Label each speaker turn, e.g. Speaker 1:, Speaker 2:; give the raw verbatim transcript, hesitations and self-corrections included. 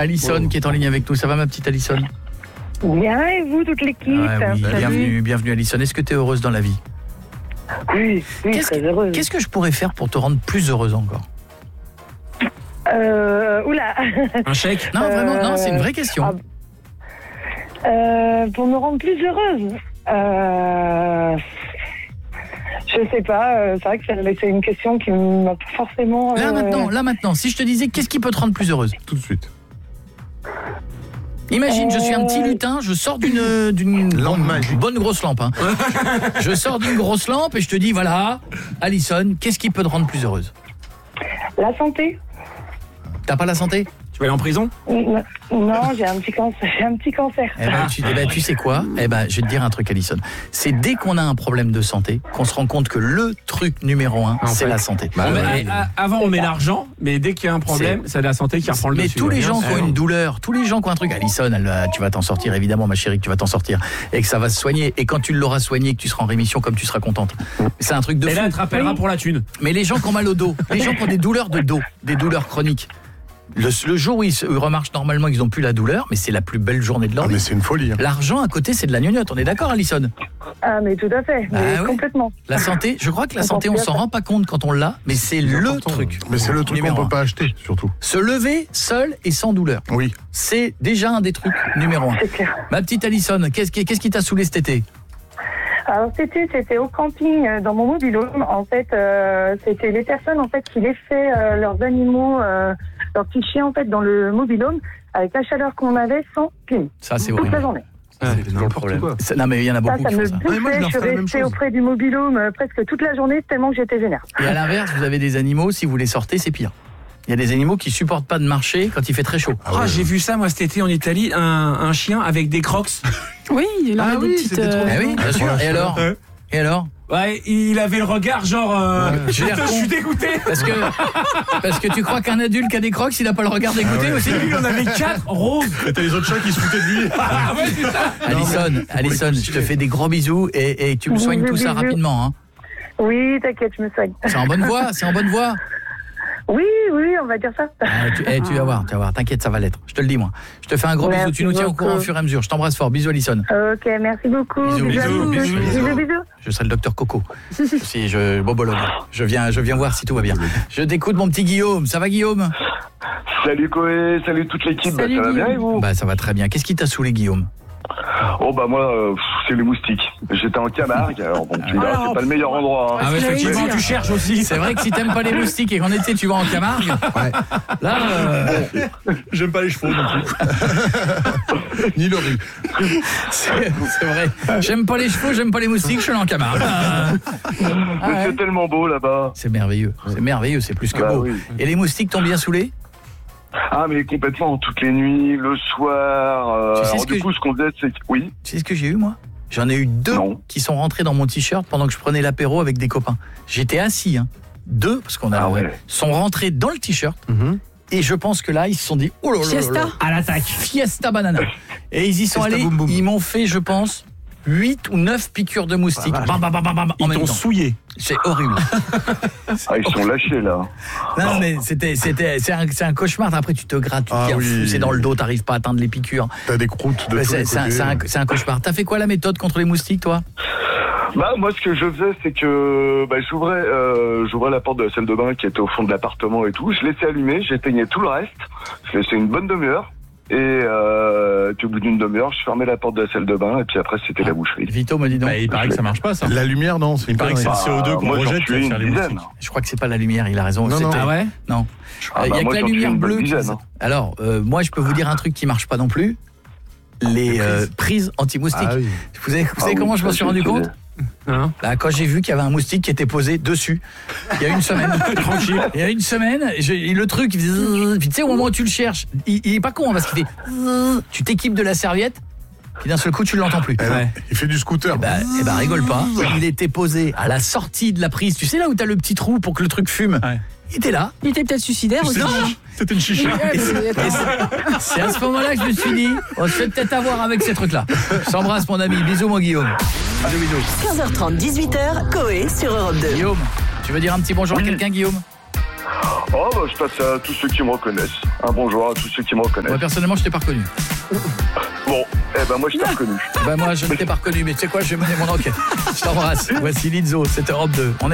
Speaker 1: Alison
Speaker 2: Oh.
Speaker 1: qui est en ligne avec nous. Ça va ma petite Alison?
Speaker 3: Bien, et vous, toute l'équipe?
Speaker 1: Ouais, oui. Bienvenue, bienvenue Alison. Est-ce que tu es heureuse dans la vie?
Speaker 3: Oui, oui,
Speaker 1: Qu'est-ce
Speaker 3: très
Speaker 1: que,
Speaker 3: heureuse.
Speaker 1: qu'est-ce que je pourrais faire pour te rendre plus heureuse encore?
Speaker 3: Euh, oula.
Speaker 2: Un chèque?
Speaker 1: Non, vraiment, non,
Speaker 3: Euh,
Speaker 1: c'est une vraie question.
Speaker 3: ah, euh, pour me rendre plus heureuse euh, Je sais pas, euh, c'est vrai que c'est, c'est une question qui m'a pas forcément...
Speaker 1: Là
Speaker 3: euh,
Speaker 1: maintenant, là maintenant, si je te disais qu'est-ce qui peut te rendre plus heureuse?
Speaker 4: Tout de suite.
Speaker 1: Imagine, je suis un petit
Speaker 3: Euh,
Speaker 1: lutin, je sors d'une d'une
Speaker 4: Lampe
Speaker 1: bonne,
Speaker 4: magique.
Speaker 1: bonne grosse lampe. Hein. Je sors d'une grosse lampe et je te dis, voilà, Alison, qu'est-ce qui peut te rendre plus heureuse?
Speaker 3: La santé?
Speaker 1: T'as pas la santé?
Speaker 2: Tu vas aller en prison?
Speaker 3: Non, non, j'ai un petit cancer. J'ai un petit cancer.
Speaker 1: Eh ben, tu, eh ben, tu sais quoi? Eh ben, je vais te dire un truc, Alison. C'est dès qu'on a un problème de santé qu'on se rend compte que le truc numéro un,
Speaker 2: En
Speaker 1: c'est
Speaker 2: fait.
Speaker 1: la santé.
Speaker 4: Bah,
Speaker 2: On met-
Speaker 4: ouais.
Speaker 2: a- a- avant, on met l'argent, mais dès qu'il y a un problème, c'est la santé qui reprend le
Speaker 1: Mais
Speaker 2: dessus.
Speaker 1: tous les gens qui ont
Speaker 2: Eh,
Speaker 1: une douleur, tous les gens qui ont un truc, Alison, elle, euh, tu vas t'en sortir, évidemment, ma chérie, que tu vas t'en sortir, et que ça va se soigner. Et quand tu l'auras soigné, que tu seras en rémission, comme tu seras contente. C'est un truc de
Speaker 2: Et
Speaker 1: fou.
Speaker 2: là, elle te rappellera pour la thune.
Speaker 1: Mais les gens qui ont mal au dos, les gens qui ont des douleurs de dos, des douleurs chroniques, le, le jour où ils, se, ils remarchent normalement, ils n'ont plus la douleur, mais c'est la plus belle journée de leur
Speaker 4: Ah,
Speaker 1: vie.
Speaker 4: mais c'est une folie. hein.
Speaker 1: L'argent à côté, c'est de la gnognotte. On est d'accord, Alison?
Speaker 3: Ah, mais tout à fait, mais
Speaker 1: Ah ouais.
Speaker 3: complètement.
Speaker 1: La santé, je crois que la
Speaker 3: On
Speaker 1: santé, on
Speaker 3: pense
Speaker 1: s'en
Speaker 3: bien.
Speaker 1: rend pas compte quand on l'a, mais c'est le
Speaker 4: important.
Speaker 1: truc.
Speaker 4: Mais c'est le truc qu'on
Speaker 1: Numéro
Speaker 4: peut
Speaker 1: un.
Speaker 4: pas acheter, surtout.
Speaker 1: Se lever seul et sans douleur.
Speaker 4: Oui.
Speaker 1: C'est déjà un des trucs numéro un.
Speaker 3: C'est clair.
Speaker 1: Ma petite Alison, qu'est-ce qui qu'est-ce qui t'a saoulé cet été?
Speaker 3: Alors c'était c'était au camping euh, dans mon mobil-home. En fait, euh, c'était les personnes en fait qui laissaient euh, leurs animaux, euh, leurs petits chiens en fait dans le mobil-home avec la chaleur qu'on avait sans clim.
Speaker 1: Ça, c'est
Speaker 3: Toute la
Speaker 1: horrible.
Speaker 3: journée.
Speaker 4: C'est n'importe quoi.
Speaker 1: Ça- Non, mais il y en a
Speaker 3: Ça,
Speaker 1: beaucoup
Speaker 3: ça
Speaker 1: qui
Speaker 3: me
Speaker 1: font ça.
Speaker 4: Ouais, moi, je
Speaker 3: bouffait.
Speaker 4: leur
Speaker 3: Je suis
Speaker 4: ferais la même
Speaker 3: restée
Speaker 4: chose.
Speaker 3: auprès du mobil-home euh, presque toute la journée tellement que j'étais vénère.
Speaker 1: Et à l'inverse, vous avez des animaux, si vous les sortez, c'est pire. Il y a des animaux qui supportent pas de marcher quand il fait très chaud.
Speaker 2: Ah, j'ai vu ça, moi, cet été en Italie, un, un chien avec des crocs.
Speaker 5: Oui, il
Speaker 4: Ah
Speaker 5: aurait
Speaker 4: oui,
Speaker 5: des petites.
Speaker 4: c'était trop
Speaker 5: euh,
Speaker 1: Eh oui, bien sûr. Et alors? Et alors?
Speaker 2: Ouais, il avait le regard genre... Euh,
Speaker 1: Ouais, j'ai l'air
Speaker 2: putain, je
Speaker 1: con.
Speaker 2: suis dégoûté.
Speaker 1: Parce que, parce que tu crois qu'un adulte qui a des crocs, il a pas le regard dégoûté aussi?
Speaker 2: Lui, il en avait quatre roses.
Speaker 4: Et t'as les autres chats qui se foutaient de lui.
Speaker 2: Ah ouais, c'est ça.
Speaker 1: Alison, Alison, je te fais des gros bisous et, et tu me soignes tout ça
Speaker 3: Bisous.
Speaker 1: rapidement. Hein.
Speaker 3: Oui, t'inquiète, je me soigne.
Speaker 1: C'est en bonne voie, c'est en bonne voie.
Speaker 3: Oui, oui, on va dire ça.
Speaker 1: Ah, tu, eh, tu vas voir, tu vas voir, t'inquiète, ça va l'être. Je te le dis moi. Je te fais un gros
Speaker 3: Merci
Speaker 1: bisou, tu nous tiens au
Speaker 3: beaucoup.
Speaker 1: courant au fur et à mesure. Je t'embrasse fort. Bisous Alison.
Speaker 3: Ok, merci beaucoup.
Speaker 1: Bisous,
Speaker 3: à
Speaker 1: bisous,
Speaker 3: vous.
Speaker 1: bisous,
Speaker 3: bisous,
Speaker 1: bisous.
Speaker 3: bisous.
Speaker 1: Je serai le docteur Coco. Si je bobologue. Je viens, je viens voir si tout va bien. Je t'écoute mon petit Guillaume. Ça va Guillaume?
Speaker 6: Salut Koé, salut toute l'équipe, bah,
Speaker 5: Salut,
Speaker 6: ça va bien et
Speaker 5: Guillaume.
Speaker 6: vous?
Speaker 1: Bah ça va très bien. Qu'est-ce qui t'a saoulé Guillaume?
Speaker 6: Oh bah moi, euh, pff, c'est les moustiques. J'étais en Camargue, alors bon, tu me diras, c'est pas le meilleur endroit. hein.
Speaker 2: Ah ouais,
Speaker 5: j'allais
Speaker 2: effectivement,
Speaker 5: dire.
Speaker 2: tu cherches aussi.
Speaker 1: C'est vrai que si t'aimes pas les moustiques et qu'en été tu vas en Camargue, là, euh,
Speaker 4: J'aime pas les chevaux non plus. Ni le riz.
Speaker 1: c'est c'est vrai. J'aime pas les chevaux, j'aime pas les moustiques, je suis allé en Camargue. Ah,
Speaker 6: Mais
Speaker 1: ouais.
Speaker 6: c'est tellement beau là-bas.
Speaker 1: C'est merveilleux, c'est merveilleux, c'est plus que
Speaker 6: Bah
Speaker 1: beau.
Speaker 6: oui.
Speaker 1: Et les moustiques t'ont bien saoulé?
Speaker 6: Ah mais complètement, toutes les nuits, le soir. Euh,
Speaker 1: Tu sais
Speaker 6: alors
Speaker 1: ce
Speaker 6: du
Speaker 1: que
Speaker 6: coup, ce qu'on faisait, c'est que... Oui,
Speaker 1: Tu sais ce que j'ai eu moi? J'en ai eu deux
Speaker 6: Non.
Speaker 1: qui sont rentrés dans mon t-shirt pendant que je prenais l'apéro avec des copains. J'étais assis, hein. Deux, parce qu'on a
Speaker 6: Ah ouais.
Speaker 1: sont rentrés dans le t-shirt. Et je pense que là, ils se sont dit, oh là là là
Speaker 5: Fiesta.
Speaker 1: là.
Speaker 2: À l'attaque.
Speaker 1: Fiesta banana. Et ils y sont
Speaker 4: Fiesta
Speaker 1: allés,
Speaker 4: boum boum.
Speaker 1: ils m'ont fait, je pense, huit ou neuf piqûres de moustiques. Bam, bam, bam, bam, bam, en
Speaker 2: Ils
Speaker 1: même
Speaker 2: t'ont
Speaker 1: temps.
Speaker 2: souillé.
Speaker 1: C'est horrible.
Speaker 6: ah, ils sont lâchés là.
Speaker 1: Non, non, mais c'était, c'était, c'est un, c'est un cauchemar. Après, tu te grattes, tu te
Speaker 4: Ah
Speaker 1: tires,
Speaker 4: oui.
Speaker 1: c'est dans le dos, t'arrives pas à atteindre les piqûres.
Speaker 4: T'as des croûtes de
Speaker 1: Ouais,
Speaker 4: tous
Speaker 1: c'est,
Speaker 4: les
Speaker 1: c'est un,
Speaker 4: côtés.
Speaker 1: c'est un- c'est un cauchemar. T'as fait quoi la méthode contre les moustiques, toi?
Speaker 6: Bah moi, ce que je faisais, c'est que bah, j'ouvrais, euh, j'ouvrais la porte de la salle de bain qui était au fond de l'appartement et tout. Je laissais allumer, j'éteignais tout le reste. Je laissais une bonne demi-heure. Et euh, puis au bout d'une demi-heure, je fermais la porte de la salle de bain et puis après, c'était la boucherie.
Speaker 1: Vito me dit donc.
Speaker 2: Bah, il paraît que ça marche pas, ça.
Speaker 4: La lumière, non, c'est une
Speaker 2: Il paraît que c'est
Speaker 4: connerie.
Speaker 2: le C O deux qu'on
Speaker 6: moi, j'en
Speaker 2: rejette
Speaker 6: tuais
Speaker 2: qui
Speaker 6: une
Speaker 2: va faire les
Speaker 6: dizaine.
Speaker 2: moustiques.
Speaker 1: Je crois que c'est pas la lumière, il a raison.
Speaker 4: Non, non.
Speaker 1: C'était-
Speaker 2: Ah ouais?
Speaker 1: Non.
Speaker 6: Ah,
Speaker 1: Il
Speaker 6: bah,
Speaker 1: y a
Speaker 6: moi,
Speaker 1: que la
Speaker 6: j'en tuais
Speaker 1: lumière
Speaker 6: une bonne
Speaker 1: bleue. qui-
Speaker 6: dizaine, hein.
Speaker 1: Alors, euh, moi, je peux vous dire un truc qui marche pas non plus. Les euh, prises anti-moustiques.
Speaker 4: Ah oui.
Speaker 1: Vous savez, vous
Speaker 6: Ah
Speaker 1: savez
Speaker 6: oui,
Speaker 1: comment je m'en
Speaker 6: ça,
Speaker 1: suis
Speaker 6: j'ai
Speaker 1: rendu
Speaker 6: utilisé.
Speaker 1: compte?
Speaker 2: Hein?
Speaker 1: Là, quand j'ai vu qu'il y avait un moustique qui était posé dessus, il y a une semaine, tranquille, il y a une semaine, j'ai- et le truc, il faisait zzzz, puis tu sais, au moment où tu le cherches, il, il est pas con, hein, parce qu'il fait zzzz, tu t'équipes de la serviette, puis d'un seul coup, tu l'entends plus.
Speaker 4: Eh ben,
Speaker 2: Ouais.
Speaker 4: Il fait du scooter.
Speaker 1: Bah, eh ben, rigole pas. Il était posé à la sortie de la prise. Tu sais là où t'as le petit trou pour que le truc fume?
Speaker 2: Ouais.
Speaker 1: Il était là.
Speaker 5: Il était peut-être suicidaire aussi.
Speaker 4: C'est-
Speaker 5: hein.
Speaker 4: C'était une chicha.
Speaker 1: Et c'est- et c'est- c'est à ce moment-là que je me suis dit, on se fait peut-être avoir avec ces trucs-là. Je t'embrasse, mon ami. Bisous, mon Guillaume. Bisous, bisous.
Speaker 7: quinze heures trente, dix-huit heures, Koé sur Europe deux.
Speaker 1: Guillaume, tu veux dire un petit bonjour à quelqu'un, Guillaume?
Speaker 6: Oh, bah, je passe à tous ceux qui me reconnaissent. Un bonjour à tous ceux qui me reconnaissent.
Speaker 1: Moi, personnellement, je t'ai pas reconnu.
Speaker 6: Bon, eh ben moi, je t'ai reconnu.
Speaker 1: Bah moi, je ne t'ai pas reconnu, mais tu sais quoi, je vais mener mon enquête. Je t'embrasse. Voici Lizzo, c'est Europe deux. On est